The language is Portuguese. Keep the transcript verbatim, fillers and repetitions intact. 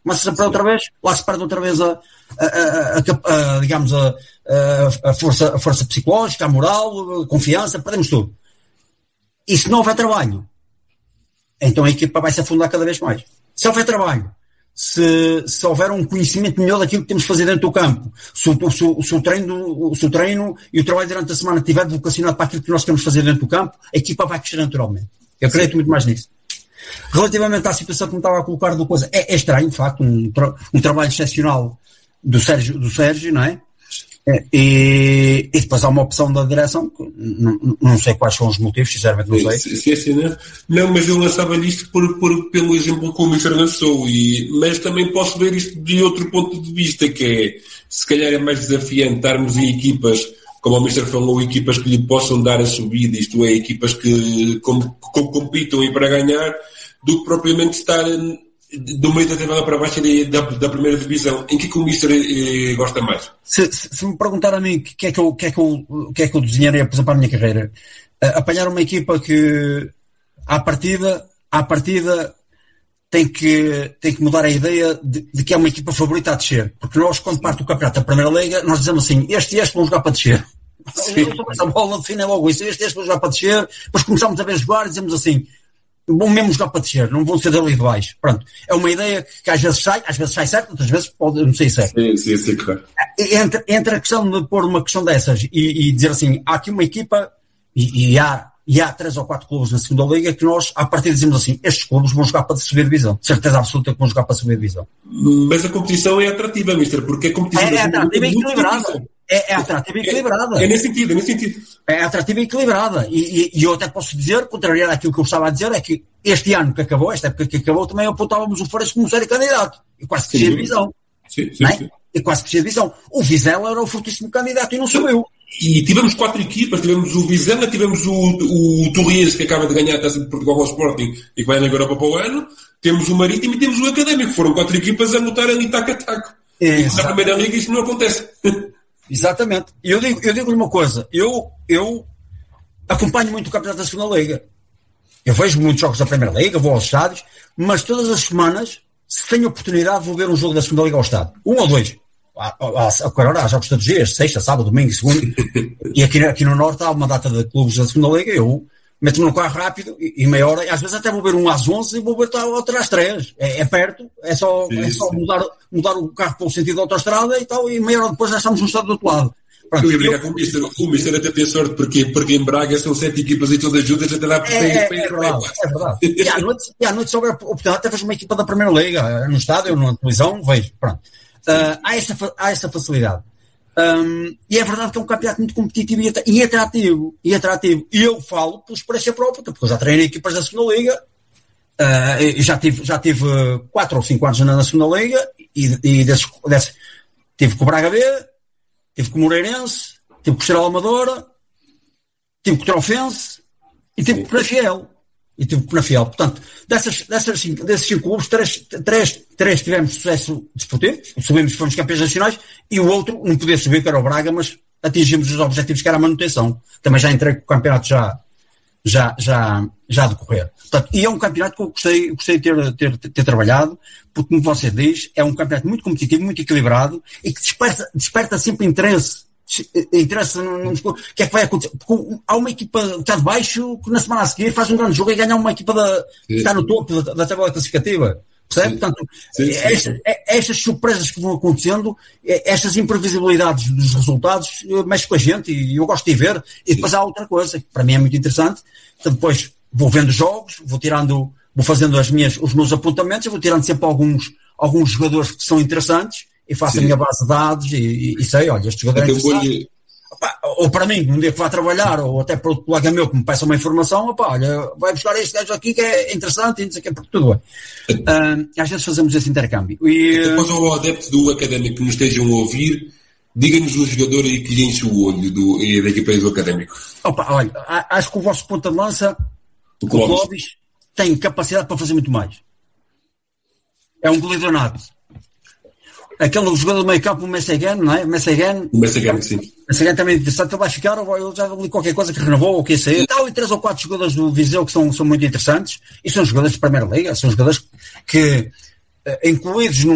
Começa a perder outra vez, lá se perde outra vez a, a, a, a, a digamos, a, a, força, a força psicológica, a moral, a confiança, perdemos tudo. E se não houver trabalho, então a equipa vai se afundar cada vez mais. Se houver trabalho, se, se houver um conhecimento melhor daquilo que temos de fazer dentro do campo, se o, se, o, se, o treino, se o treino e o trabalho durante a semana estiver vocacionado para aquilo que nós queremos fazer dentro do campo, a equipa vai crescer naturalmente. Eu acredito Sim. muito mais nisso. Relativamente à situação que me estava a colocar do coisa, é, é estranho, de facto, um, tra- um trabalho excepcional do Sérgio, do Sérgio, não é? é e, e depois há uma opção da direção, que não, não sei quais são os motivos, sinceramente não sei. Sim, sim, sim, não. não, mas eu lançava isto por, por, pelo exemplo como o Mister lançou, e, mas também posso ver isto de outro ponto de vista, que é, se calhar é mais desafiante estarmos em equipas, como o Mister falou, equipas que lhe possam dar a subida, isto é, equipas que com, com, compitam e para ganhar, do que propriamente estar do meio da tabela para baixo da, da primeira divisão. Em que, que o Mister eh, gosta mais? Se, se, se me perguntar a mim o que é que eu, que é que eu, que é que eu desenharia, por exemplo, para a minha carreira, uh, apanhar uma equipa que à partida, à partida tem que, tem que mudar a ideia de, de que é uma equipa favorita a descer. Porque nós, quando parte o campeonato da Primeira Liga, nós dizemos assim, este e este vão jogar para descer. Essa bola define logo isso, este e este vão jogar para descer. Depois começamos a ver jogar e dizemos assim, vão mesmo jogar para descer, não vão ser dali de baixo. Pronto. É uma ideia que às vezes sai, às vezes sai certo, outras vezes pode não sair certo. Sim, sim, sim, claro. Entre, entre a questão de pôr uma questão dessas e, e dizer assim, há aqui uma equipa e, e, há, e há três ou quatro clubes na segunda liga que nós, à partida, dizemos assim, estes clubes vão jogar para subir divisão. De certeza absoluta que vão jogar para subir divisão. Mas a competição é atrativa, Mister, porque a competição... É, é atrativa e equilibrada. É, é atrativa e equilibrada. É, é nesse sentido, é nesse sentido. É atrativa e equilibrada. E, e, e eu até posso dizer, contrariar aquilo que eu estava a dizer, é que este ano que acabou, esta época que acabou, também apontávamos o Forense como sério candidato. E quase que descia a divisão. Sim, sim, é? sim. E quase que descia a divisão. O Vizela era o fortíssimo candidato e não subiu. E tivemos quatro equipas, tivemos o Vizela, tivemos o, o Torriense, que acaba de ganhar a Taça de Portugal ao Sporting e que vai na Europa para o ano, temos o Marítimo e temos o Académico. Foram quatro equipas a lutar ali taco a taco. E na Primeira Liga isso não acontece. Exatamente. E eu digo, eu digo-lhe uma coisa, eu, eu acompanho muito o campeonato da segunda liga. Eu vejo muitos jogos da Primeira Liga, vou aos estádios, mas todas as semanas, se tenho oportunidade, vou ver um jogo da segunda liga ao estádio. Um ou dois. Agora há jogos todos os dias, sexta, sábado, domingo, segunda. E aqui, aqui no Norte há uma data de clubes da segunda liga, eu meto-me no carro rápido e, e meia hora, e às vezes até vou ver um às onze e vou ver outro às três. É, é perto, é só, é só mudar, mudar o carro para o sentido da autoestrada e tal, e meia hora depois já estamos no estado do outro lado. Pronto, eu ia brincar com o Mister. O Mister até tem sorte, porque, porque em Braga são sete equipas e todas juntas até lá. É, é, é verdade, é verdade. E à noite, e à noite se houver oportunidade, até vejo uma equipa da Primeira Liga, no estádio, na televisão, vejo. Pronto. Uh, há, essa, há essa facilidade. Um, e é verdade que é um campeonato muito competitivo e, e atrativo. E atrativo. E eu falo por experiência própria, porque eu já treinei equipas da segunda Liga, uh, já tive, já tive quatro ou cinco anos na segunda Liga, e, e desses, desses, tive com o Braga B, tive com o Moreirense, tive com o Estrela Amadora, tive com o Trofense e tive com o Penafiel. E tive com o Penafiel. Portanto, dessas, dessas cinco, desses cinco clubes, três, três, três tivemos sucesso desportivo, subimos, fomos campeões nacionais, e o outro não podia subir, que era o Braga, mas atingimos os objetivos, que era a manutenção. Também já entrei com o campeonato já, já, já, já a decorrer. Portanto, e é um campeonato que eu gostei, gostei de ter, ter, ter, ter trabalhado, porque, como você diz, é um campeonato muito competitivo, muito equilibrado, e que desperta, desperta sempre interesse. Interesse no, no, no que é que vai acontecer, porque há uma equipa que está de baixo que na semana a seguir faz um grande jogo e ganha uma equipa da, que está no topo da, da tabela classificativa, percebe? Sim. Portanto, sim, sim, estas, estas surpresas que vão acontecendo, estas imprevisibilidades dos resultados, mexem com a gente e eu gosto de ver. E depois sim. Há outra coisa que para mim é muito interessante, então depois vou vendo jogos, vou tirando, vou fazendo as minhas, os meus apontamentos, vou tirando sempre alguns, alguns jogadores que são interessantes e faço sim. A minha base de dados e, e, e sei, olha, este jogador é interessante. Opa, ou para mim, um dia que vá trabalhar, ou até para outro colega meu que me peça uma informação, opa, olha, vai buscar este gajo aqui que é interessante e não sei o que, porque tudo é. Uh, às vezes fazemos esse intercâmbio. E, depois ao adepto do Académico que nos estejam a ouvir, diga-nos um jogador aí que lhe enche o olho do, da equipa do Académico. Opa, olha, acho que o vosso ponta de lança, o Clóvis, tem capacidade para fazer muito mais. É um goleador nato. Aquele jogador do meio campo, o Messegan, não é? Messegan. O Messegan, sim. O Messegan também é interessante, ele vai ficar, ou eu já li qualquer coisa que renovou, ou que ia sair. Tal, e três ou quatro jogadores do Viseu que são, são muito interessantes, e são jogadores de Primeira Liga, são jogadores que, incluídos no